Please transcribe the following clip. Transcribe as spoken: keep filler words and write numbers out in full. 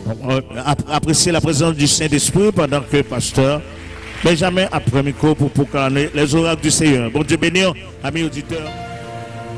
apprécier la présence du Saint-Esprit pendant que pasteur Benjamin après micro pour proclamer les oracles du Seigneur. Bon Dieu béni, amis auditeurs.